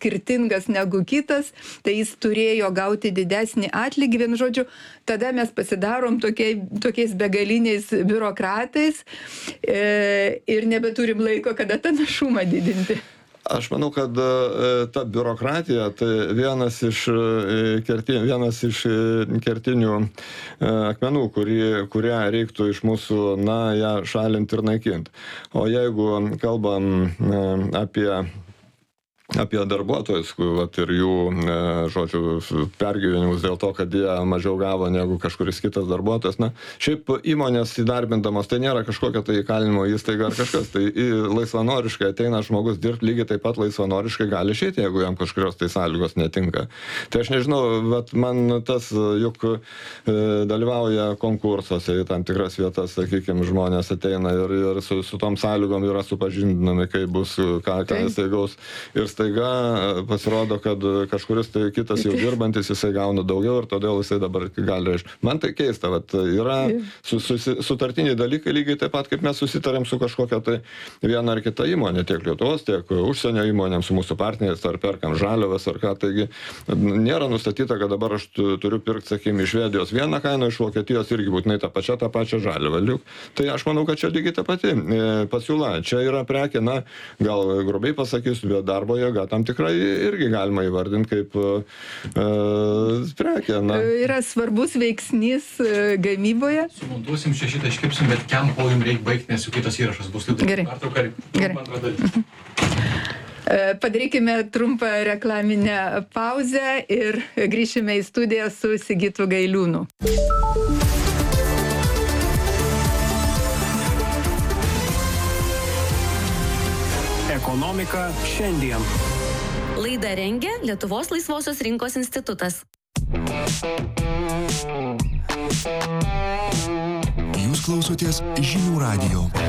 skirtingas negu kitas, tai jis turėjo gauti didesnį atlygį. Vienu žodžiu, tada mes pasidarom tokiais begaliniais biurokratais ir nebeturim laiko, kada tą našumą didinti. Aš manau, kad ta biurokratija tai vienas iš kertinių akmenų, kurią reiktų iš mūsų, ją šalinti ir naikinti. O jeigu kalbam apie darbuotojus, ir jų, pergyvenimus dėl to, kad jie mažiau gavo negu kažkuris kitas darbuotojas. Šiaip įmonės įdarbindamos, tai nėra kažkokia tai įkalinimo įstaiga ar kažkas. Tai laisvanoriškai ateina žmogus dirbti, lygiai taip pat laisvanoriškai gali išeiti, jeigu jam kažkurios tai sąlygos netinka. Tai aš nežinau, bet man tas, juk dalyvauja konkursuose į tam tikras vietas, sakykime, žmonės ateina ir su tom sąlygom yra supažindinami, kai bus, ką jisai gaus. Ir staiga pasirodo, kad kažkuris tai kitas jau dirbantis, jisai gauna daugiau ir todėl jisai dabar gali. Man tai keista, yra sutartiniai dalykai lygiai taip pat, kaip mes susitarėm su kažkokia tai viena ar kita įmonė, tiek Lietuvos, tiek užsienio įmonėm, su mūsų partneriais, ar perkam žaliavas, ar ką. Taigi nėra nustatyta, kad dabar aš turiu pirkti, sakykime, iš Švedijos vieną kainą, iš Vokietijos irgi būtinai tą pačią žaliavą. Tai aš manau, kad čia lygiai ta pati pasiūla. Čia yra prekė, gal grubiai pasakysiu, bet darbo jėga tam tikrai irgi galima įvardinti kaip prekė. Yra svarbus veiksnys gamyboje. Sumontuosim šitą iškirpsim, bet po jums reikia baigti, nes jau kitas įrašas bus. Gerai. Padarykime trumpą reklaminę pauzę ir grįšime į studiją su Sigitu Gailiūnu. Ekonomika šiandien. Laidą rengia Lietuvos laisvosios rinkos institutas. Jūs klausotės Žinių radijo.